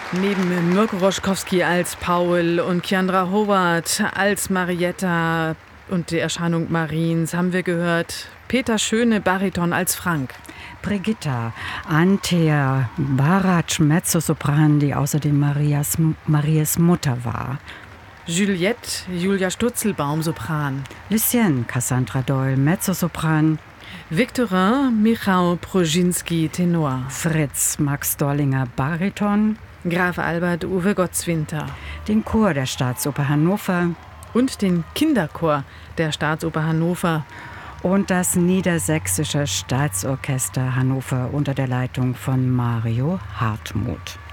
Neben Mirko Roschkowski als Paul und Kiandra Howard als Marietta und die Erscheinung Mariens haben wir gehört Peter Schöne Bariton als Frank. Brigitta, Antea Barac, Mezzosopran, die außerdem Marias Mutter war. Juliette, Julia Sturzelbaum, Sopran. Lucien, Cassandra Doyle, Mezzosopran. Victorin, Michał Prozinski, Tenor. Fritz, Max Dollinger, Bariton. Graf Albert, Uwe Gottswinter. Den Chor der Staatsoper Hannover. Und den Kinderchor der Staatsoper Hannover. Und das Niedersächsische Staatsorchester Hannover unter der Leitung von Mario Hartmuth.